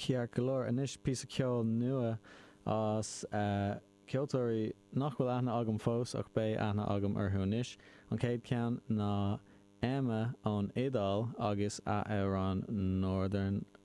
cear golóir inis píosa ceol nua as ceoltóirí nach bhfuil aithne agam fós ach bé aithne agam orthu inis. An chéad ceann ná Emma ón Éadal agus a Éireann Northern